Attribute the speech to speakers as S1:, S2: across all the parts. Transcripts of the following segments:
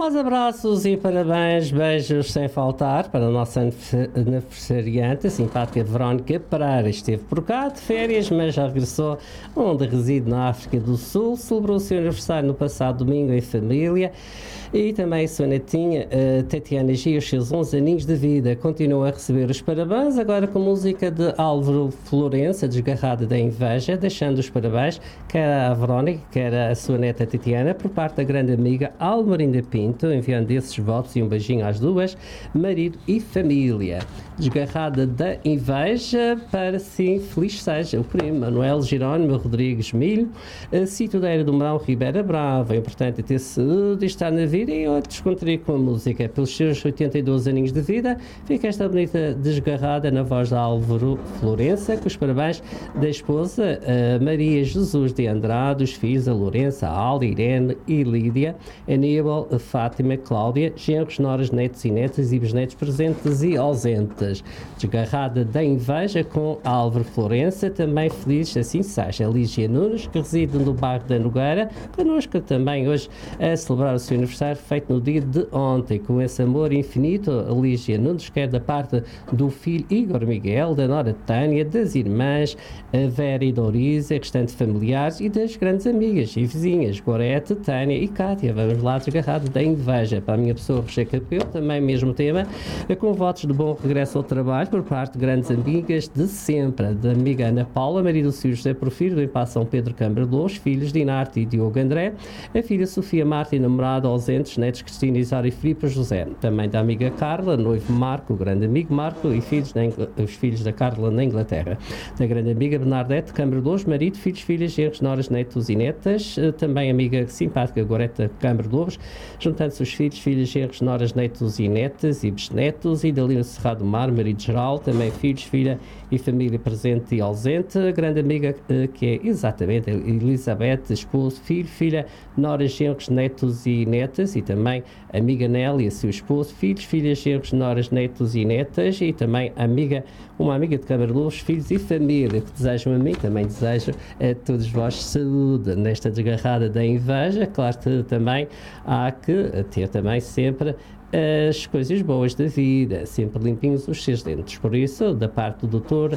S1: Mais abraços e parabéns, beijos sem faltar para a nossa aniversariante, a simpática Verónica Pereira. Esteve por cá de férias, mas já regressou onde reside na África do Sul. Celebrou o seu aniversário no passado domingo em família. E também a sua netinha, Tatiana G, os seus 11 aninhos de vida. Continua a receber os parabéns, agora com música de Álvaro Florença, Desgarrada da Inveja, deixando os parabéns, quer à Verónica, quer à sua neta Tatiana, por parte da grande amiga Almarinda Pinto, enviando esses votos e um beijinho às duas, marido e família. Desgarrada da Inveja, para sim, feliz seja o primo Manuel Jerónimo Rodrigues Milho, sítio da Era do Mão, Ribeira Brava. É importante ter saúde e estar na vida e eu descontrair com a música. Pelos seus 82 aninhos de vida, fica esta bonita desgarrada na voz de Álvaro Florença, com os parabéns da esposa Maria Jesus de Andrade, os filhos a Lourença, a Alda, Irene e Lídia, Aníbal, a Fátima, Cláudia, genros, noras, netos e netas e bisnetos presentes e ausentes. Desgarrada da Inveja com Álvaro Florença, também feliz, assim seja, Lígia Nunes, que reside no bairro da Nogueira, connosco também hoje a celebrar o seu aniversário, feito no dia de ontem, com esse amor infinito. A Lígia Nunes quer da parte do filho Igor Miguel, da nora Tânia, das irmãs a Vera e Doris, a restante familiares e das grandes amigas e vizinhas, Gorete, Tânia e Cátia. Vamos lá, desgarrado da inveja. Para a minha pessoa, Rocher Capel, também mesmo tema, com votos de bom regresso ao trabalho por parte de grandes amigas de sempre, da amiga Ana Paula, marido do Sr. José Porfírio, do Empa São Pedro Câmara de Lous, filhos Dinarte e Diogo André, a filha Sofia Marta e namorado ausentes, netos Cristina, Isara e Filipe José. Também da amiga Carla, noivo Marco, o grande amigo Marco e filhos os filhos da Carla na Inglaterra. Da grande amiga Bernadette, Câmara de Lous, marido, filhos, filhas, genros, noras, netos e netas. Também amiga simpática Goreta, Câmara de Lous, juntando-se os filhos, filhas, genros, noras, netos e netas e bisnetos. E Dalina Serrado Mar, marido geral, também filhos, filha e família presente e ausente. A grande amiga que é exatamente Elizabeth, esposo, filho, filha, noras, genros, netos e netas. E também amiga Nélia, seu esposo, filhos, filhas, genros, noras, netos e netas. E também uma amiga de Câmara de Luz, filhos e família, que desejam a mim, também desejo a todos vós saúde nesta desgarrada da inveja. Claro que também há que ter também sempre as coisas boas da vida, sempre limpinhos os seus dentes. Por isso, da parte do doutor,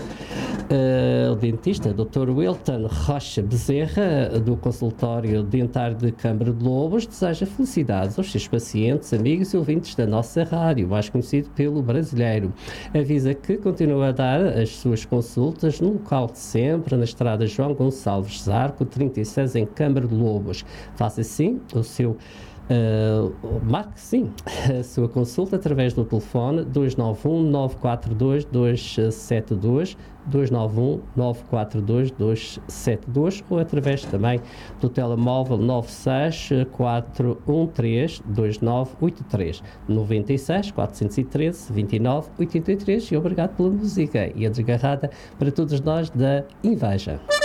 S1: o dentista, Dr. Wilton Rocha Bezerra, do consultório dentário de Câmara de Lobos, deseja felicidades aos seus pacientes, amigos e ouvintes da nossa rádio, mais conhecido pelo brasileiro. Avisa que continua a dar as suas consultas no local de sempre, na estrada João Gonçalves Zarco, 36, em Câmara de Lobos. Faça assim o seu marque sim a sua consulta através do telefone 291-942-272, 291-942-272, ou através também do telemóvel 96-413-2983, 96-413-2983. E obrigado pela música e a desgarrada para todos nós da inveja.